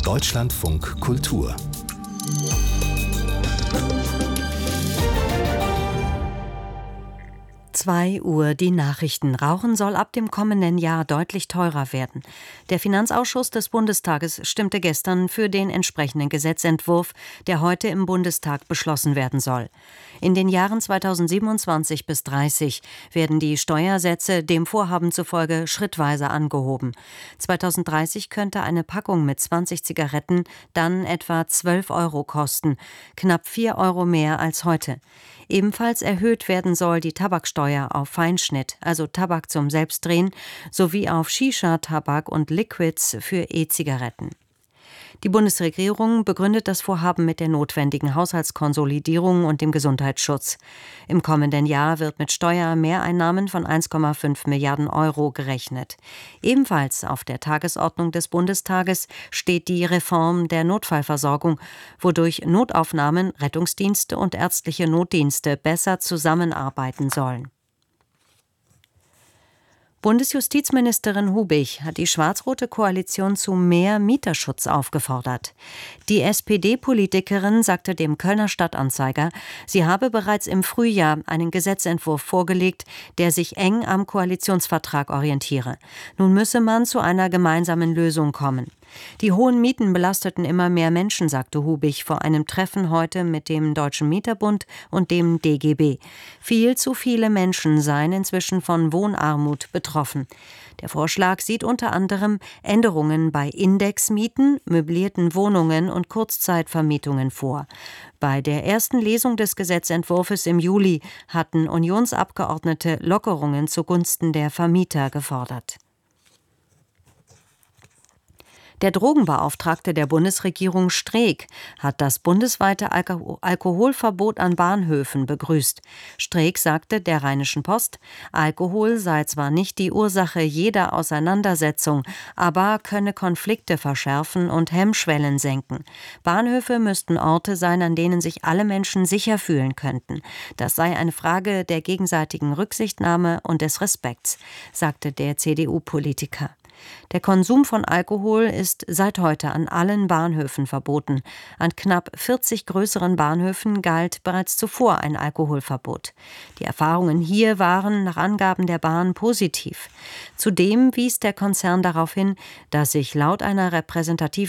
Deutschlandfunk Kultur. Uhr die Nachrichten. Rauchen soll ab dem kommenden Jahr deutlich teurer werden. Der Finanzausschuss des Bundestages stimmte gestern für den entsprechenden Gesetzentwurf, der heute im Bundestag beschlossen werden soll. In den Jahren 2027 bis 30 werden die Steuersätze dem Vorhaben zufolge schrittweise angehoben. 2030 könnte eine Packung mit 20 Zigaretten dann etwa 12 € kosten, knapp 4 € mehr als heute. Ebenfalls erhöht werden soll die Tabaksteuer auf Feinschnitt, also Tabak zum Selbstdrehen, sowie auf Shisha-Tabak und Liquids für E-Zigaretten. Die Bundesregierung begründet das Vorhaben mit der notwendigen Haushaltskonsolidierung und dem Gesundheitsschutz. Im kommenden Jahr wird mit Steuermehreinnahmen von 1,5 Milliarden € gerechnet. Ebenfalls auf der Tagesordnung des Bundestages steht die Reform der Notfallversorgung, wodurch Notaufnahmen, Rettungsdienste und ärztliche Notdienste besser zusammenarbeiten sollen. Bundesjustizministerin Hubig hat die schwarz-rote Koalition zu mehr Mieterschutz aufgefordert. Die SPD-Politikerin sagte dem Kölner Stadtanzeiger, sie habe bereits im Frühjahr einen Gesetzentwurf vorgelegt, der sich eng am Koalitionsvertrag orientiere. Nun müsse man zu einer gemeinsamen Lösung kommen. Die hohen Mieten belasteten immer mehr Menschen, sagte Hubig vor einem Treffen heute mit dem Deutschen Mieterbund und dem DGB. Viel zu viele Menschen seien inzwischen von Wohnarmut betroffen. Der Vorschlag sieht unter anderem Änderungen bei Indexmieten, möblierten Wohnungen und Kurzzeitvermietungen vor. Bei der ersten Lesung des Gesetzentwurfs im Juli hatten Unionsabgeordnete Lockerungen zugunsten der Vermieter gefordert. Der Drogenbeauftragte der Bundesregierung Streeck hat das bundesweite Alkoholverbot an Bahnhöfen begrüßt. Streeck sagte der Rheinischen Post, Alkohol sei zwar nicht die Ursache jeder Auseinandersetzung, aber könne Konflikte verschärfen und Hemmschwellen senken. Bahnhöfe müssten Orte sein, an denen sich alle Menschen sicher fühlen könnten. Das sei eine Frage der gegenseitigen Rücksichtnahme und des Respekts, sagte der CDU-Politiker. Der Konsum von Alkohol ist seit heute an allen Bahnhöfen verboten. An knapp 40 größeren Bahnhöfen galt bereits zuvor ein Alkoholverbot. Die Erfahrungen hier waren nach Angaben der Bahn positiv. Zudem wies der Konzern darauf hin, dass sich laut einer repräsentativen